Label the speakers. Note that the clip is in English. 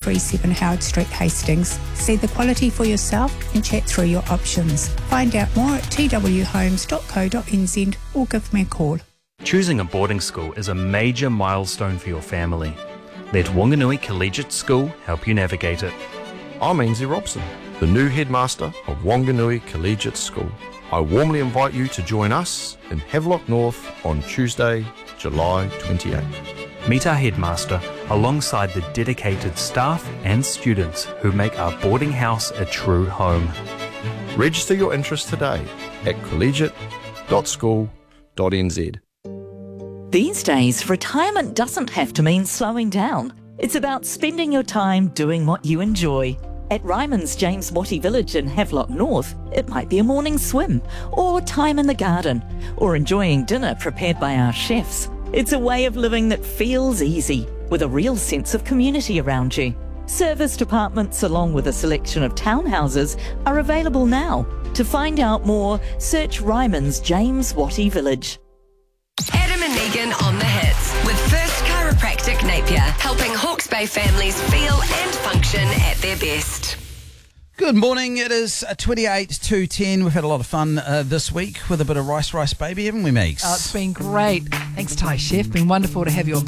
Speaker 1: 137 Howard Street, Hastings. See the quality for yourself and chat through your options. Find out more at twhomes.co.nz or give me a call.
Speaker 2: Choosing a boarding school is a major milestone for your family. Let Wanganui Collegiate School help you navigate it.
Speaker 3: I'm Ainsley Robson, the new headmaster of Wanganui Collegiate School. I warmly invite you to join us in Havelock North on Tuesday, July 28th.
Speaker 2: Meet our headmaster alongside the dedicated staff and students who make our boarding house a true home.
Speaker 3: Register your interest today at collegiate.school.nz.
Speaker 4: These days, retirement doesn't have to mean slowing down. It's about spending your time doing what you enjoy. At Ryman's James Wattie Village in Havelock North, it might be a morning swim, or time in the garden, or enjoying dinner prepared by our chefs. It's a way of living that feels easy, with a real sense of community around you. Serviced apartments along with a selection of townhouses are available now. To find out more, search Ryman's James Wattie Village.
Speaker 5: Adam and Megan on the hits with First Chiropractic Napier, helping Hawke's Bay families feel and function at their best.
Speaker 6: Good morning. It is 28 to 10. We've had a lot of fun this week with a bit of Rice Baby, haven't we, Meeks?
Speaker 7: Oh, it's been great. Thanks, Thai Chef. Been wonderful to have you on board.